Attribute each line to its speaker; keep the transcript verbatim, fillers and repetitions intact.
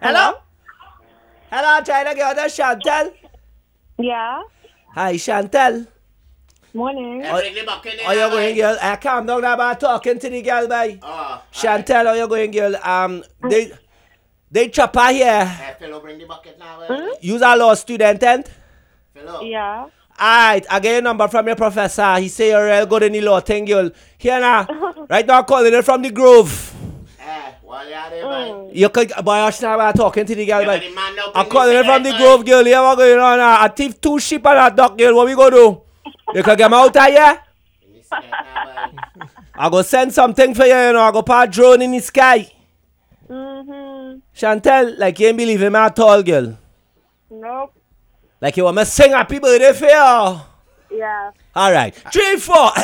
Speaker 1: Hello? Hello, China girl, that's Chantel.
Speaker 2: Yeah.
Speaker 1: Hi, Chantel.
Speaker 2: Morning.
Speaker 1: How you going, girl? I calm down about talking to the girl, boy.
Speaker 3: Oh,
Speaker 1: Chantel, how you going, girl? Um, they, they chopper here.
Speaker 3: Hey, fellow, bring the bucket now.
Speaker 2: Hmm?
Speaker 1: You's a law student, and?
Speaker 3: Fellow.
Speaker 2: Yeah.
Speaker 1: Alright, I get your number from your professor. He say you're real good in the law thing, girl. Here now. Right now, I'm calling it from the Grove.
Speaker 3: Hey, while you're there, boy.
Speaker 1: You could, boy, I should have talking to the girl,
Speaker 3: Yeah,
Speaker 1: boy.
Speaker 3: but the man now
Speaker 1: I'm
Speaker 3: bring
Speaker 1: calling it from the
Speaker 3: cigarette,
Speaker 1: Grove, girl. Here, what going on now? I thief two sheep and a duck, girl. What we gonna do? You can get me out of here?
Speaker 3: Bring the cigarette now, boy.
Speaker 1: I go send something for you, you know. I go put a drone in the sky.
Speaker 2: Mm-hmm.
Speaker 1: Chantel, like you ain't believe him at all, girl.
Speaker 2: Nope.
Speaker 1: Like you want me sing happy birthday for you.
Speaker 2: Yeah.
Speaker 1: Alright. Three, four.